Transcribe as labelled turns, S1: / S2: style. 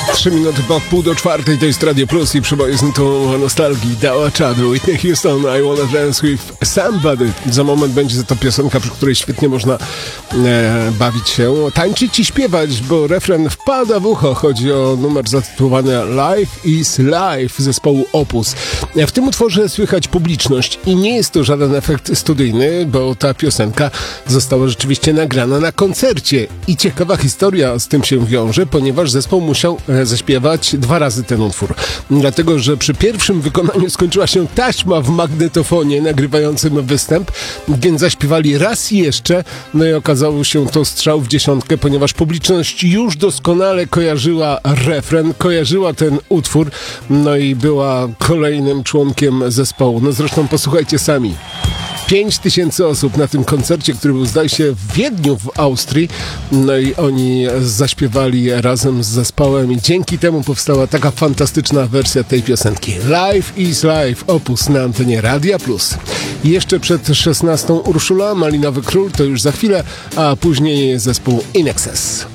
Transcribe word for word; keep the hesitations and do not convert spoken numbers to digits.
S1: Trzy minuty po pół do czwartej, to jest Radio Plus i przeboje z nutą nostalgii Dała Chadu, Whitney Houston, I Wanna Dance With Somebody. Za moment będzie to piosenka, przy której świetnie można e, bawić się, tańczyć i śpiewać, bo refren wpada w ucho. Chodzi o numer zatytułowany Life is Life zespołu Opus. W tym utworze słychać publiczność i nie jest to żaden efekt studyjny, bo ta piosenka została rzeczywiście nagrana na koncercie i ciekawa historia z tym się wiąże, ponieważ zespół musiał zaśpiewać dwa razy ten utwór. Dlatego, że przy pierwszym wykonaniu skończyła się taśma w magnetofonie nagrywającym występ, więc zaśpiewali raz jeszcze, no i okazało się to strzał w dziesiątkę, ponieważ publiczność już doskonale kojarzyła refren, kojarzyła ten utwór, no i była kolejnym członkiem zespołu. No zresztą posłuchajcie sami. pięć tysięcy osób na tym koncercie, który był, zdaje się, w Wiedniu w Austrii. No i oni zaśpiewali razem z zespołem i dzięki temu powstała taka fantastyczna wersja tej piosenki. Life is Life, Opus na antenie Radia Plus. I jeszcze przed szesnastą Urszula, Malinowy Król, to już za chwilę, a później zespół In Excess.